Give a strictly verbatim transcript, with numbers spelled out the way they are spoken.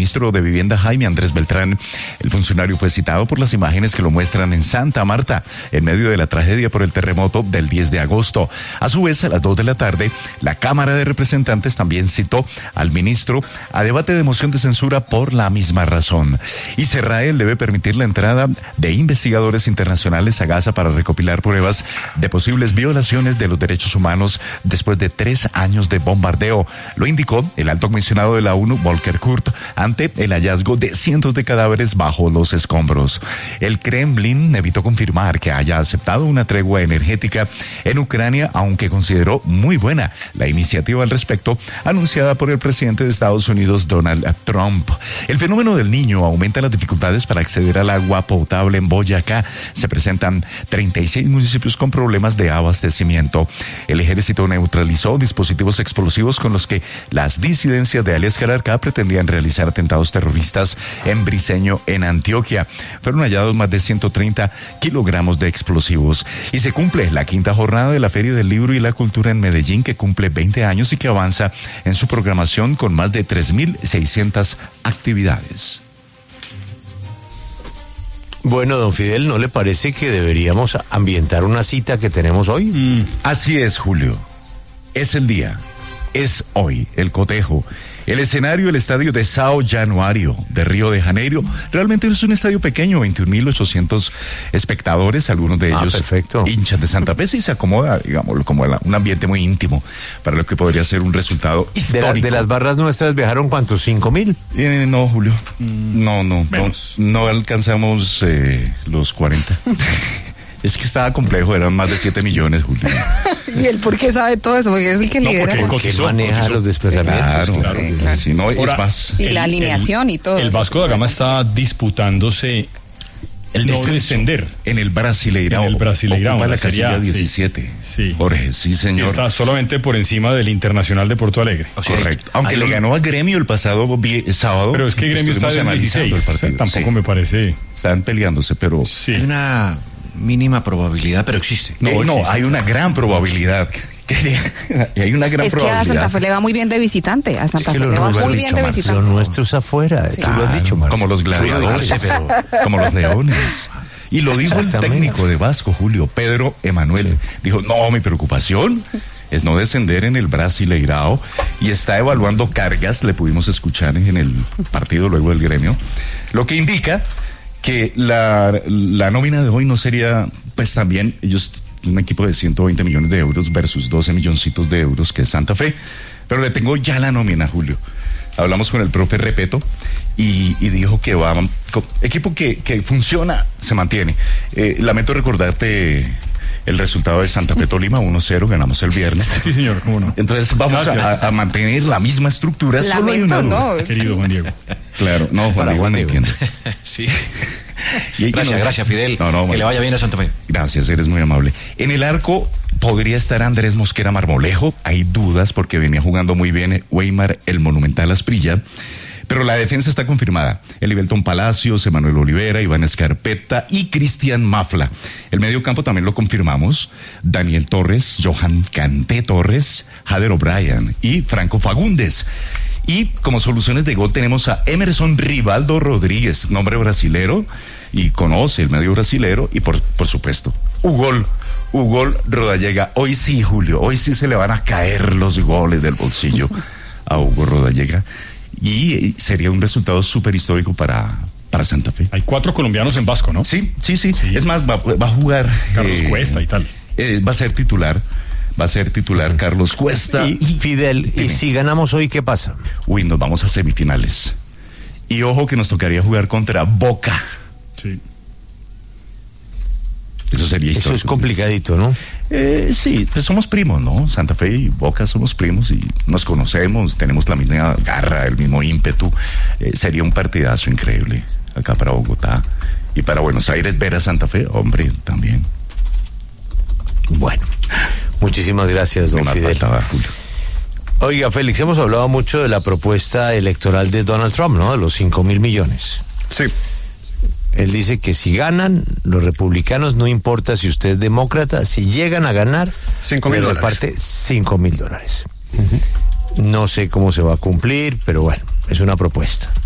ministro de Vivienda Jaime Andrés Beltrán. El funcionario fue citado por las imágenes que lo muestran en Santa Marta, en medio de la tragedia por el terremoto del diez de agosto. A su vez, a las dos de la tarde, la Cámara de Representantes también citó al ministro a debate de moción de censura por la misma razón. Israel debe permitir la entrada de investigadores internacionales a Gaza para recopilar pruebas de posibles violaciones de los derechos humanos después de tres años de bombardeo. Lo indicó el alto comisionado de la ONU, Volker Kurt, ante el hallazgo de cientos de cadáveres bajo los escombros. El Kremlin evitó confirmar que haya aceptado una tregua energética en Ucrania, aunque consideró muy buena la iniciativa al respecto anunciada por el presidente de Estados Unidos, Donald Trump. El fenómeno del Niño aumenta las dificultades para acceder al agua potable en Boyacá. Se presentan treinta y seis municipios con problemas de abastecimiento. El ejército neutralizó dispositivos explosivos con los que las disidencias de alias Calarcá pretendían realizar atentados terroristas en Briceño, en Antioquia. Fueron hallados más de ciento treinta kilogramos de explosivos. Y se cumple la quinta jornada de la Feria del Libro y la Cultura en Medellín, que cumple veinte años y que avanza en su programación con más de tres mil seiscientas actividades. Bueno, don Fidel, ¿no le parece que deberíamos ambientar una cita que tenemos hoy? Mm. Así es, Julio. Es el día. Es hoy el cotejo. El escenario, el estadio de São Januário de Río de Janeiro. Realmente es un estadio pequeño, veintiún mil ochocientos espectadores, algunos de ellos ah, perfecto. hinchas de Santa Fe. Sí, se acomoda, digámoslo, como un ambiente muy íntimo para lo que podría ser un resultado histórico. De, la, de las barras nuestras viajaron, ¿cuántos? ¿Cinco mil? Eh, no, Julio. Mm, no, no, no, no alcanzamos eh, los cuarenta. Es que estaba complejo, eran más de siete millones, Julio. ¿Y él por qué sabe todo eso? Porque es el que no, lidera. Porque, porque él maneja cotizó. Los desplazamientos. Claro, claro. Sí, claro. Si no, Ahora, es más. Y el, la alineación el, y todo. El Vasco da Gama está disputándose el no descender. En el Brasileirão. En el Brasileirão. Ocupa la casilla diecisiete. Sí. Jorge, sí, señor. Está solamente por encima del Internacional de Porto Alegre. O sea, correcto. Aunque le un... ganó a Gremio el pasado vi- sábado. Pero es que Gremio está en el dieciséis. El partido. Tampoco sí. me parece. Están peleándose, pero. Sí. Hay una mínima probabilidad, pero existe. No, eh, no, existe. hay una gran probabilidad. Y hay una gran es probabilidad. Es que a Santa Fe le va muy bien de visitante. A Santa es Fe le va muy bien de visitante. Lo nuestro es afuera. Sí. Tú lo has dicho, Marcio. Como los gladiadores, pero como los leones. Y lo dijo el técnico de Vasco, Julio, Pedro Emanuel. Sí. Dijo, no, mi preocupación es no descender en el Brasileirão, y está evaluando cargas, le pudimos escuchar en el partido luego del Gremio, lo que indica que la, la nómina de hoy no sería, pues también, ellos, un equipo de ciento veinte millones de euros versus doce milloncitos de euros que es Santa Fe, pero le tengo ya la nómina, Julio. Hablamos con el profe Repeto y, y dijo que va, equipo que, que funciona, se mantiene. Eh, lamento recordarte el resultado de Santa Fe Tolima, uno cero, ganamos el viernes. Sí, señor, cómo no. Entonces vamos a, a mantener la misma estructura. Lamento, no. Querido Juan Diego. Claro, no, Juan Diego, me entiende. Sí. Y, gracias, no, gracias, Fidel. No, no, que bueno. le vaya bien a Santa Fe. Gracias, eres muy amable. En el arco podría estar Andrés Mosquera Marmolejo. Hay dudas porque venía jugando muy bien Weimar, el Monumental Asprilla. Pero la defensa está confirmada. Elivelton Palacios, Emanuel Olivera, Iván Escarpeta y Cristian Mafla. El medio campo también lo confirmamos. Daniel Torres, Johan Canté Torres, Jader O'Brien y Franco Fagundes. Y como soluciones de gol tenemos a Emerson Rivaldo Rodríguez, nombre brasilero, y conoce el medio brasilero, y por, por supuesto, Ugol, Ugol Rodallega. Hoy sí, Julio, hoy sí se le van a caer los goles del bolsillo a Hugo Rodallega. Y sería un resultado súper histórico para, para Santa Fe. Hay cuatro colombianos en Vasco, ¿no? Sí, sí, sí. sí. Es más, va, va a jugar... Carlos eh, Cuesta y tal. Eh, va a ser titular. Va a ser titular Carlos Cuesta. Y, Fidel, Dime. ¿y si ganamos hoy qué pasa? Uy, nos vamos a semifinales. Y ojo que nos tocaría jugar contra Boca. Sí. Eso sería histórico. Eso es complicadito, ¿no? Eh, sí, pues somos primos, ¿no? Santa Fe y Boca somos primos y nos conocemos, tenemos la misma garra, el mismo ímpetu. Eh, sería un partidazo increíble acá para Bogotá. Y para Buenos Aires ver a Santa Fe, hombre, también. Bueno, muchísimas gracias, don Fidel. Faltaba, Julio. Oiga, Félix, hemos hablado mucho de la propuesta electoral de Donald Trump, ¿no? De los cinco mil millones. Sí. Él dice que si ganan los republicanos, no importa si usted es demócrata, si llegan a ganar, cinco mil dólares. Reparte cinco mil dólares. Uh-huh. No sé cómo se va a cumplir, pero bueno, es una propuesta.